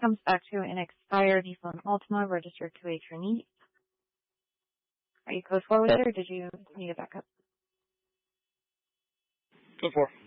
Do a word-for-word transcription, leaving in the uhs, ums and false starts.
comes back to an expired ePhone Ultima registered to a trainee. Are you code four with it, or did you need a backup? Code four.